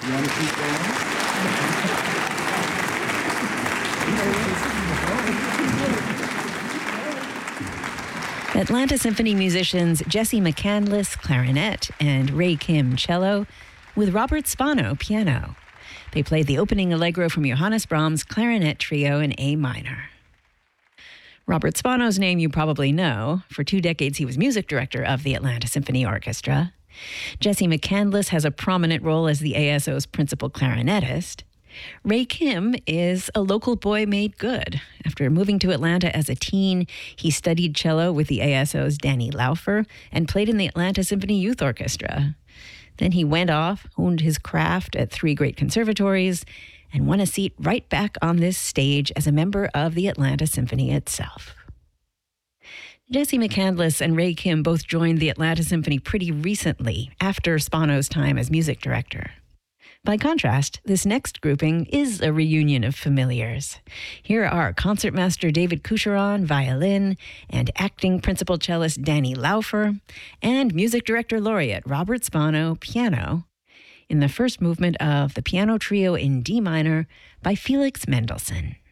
You want to keep going? Atlanta Symphony musicians Jesse McCandless, clarinet, and Ray Kim, cello, with Robert Spano, piano. They played the opening allegro from Johannes Brahms' clarinet trio in A minor. Robert Spano's name you probably know. For 2 decades, he was music director of the Atlanta Symphony Orchestra. Jesse McCandless has a prominent role as the ASO's principal clarinetist. Ray Kim is a local boy made good. After moving to Atlanta as a teen, he studied cello with the ASO's Danny Laufer and played in the Atlanta Symphony Youth Orchestra. Then he went off, honed his craft at 3 great conservatories, and won a seat right back on this stage as a member of the Atlanta Symphony itself. Jesse McCandless and Ray Kim both joined the Atlanta Symphony pretty recently, after Spano's time as music director. By contrast, this next grouping is a reunion of familiars. Here are concertmaster David Coucheron, violin, and acting principal cellist Danny Laufer, and music director laureate Robert Spano, piano, in the first movement of the Piano Trio in D minor by Felix Mendelssohn.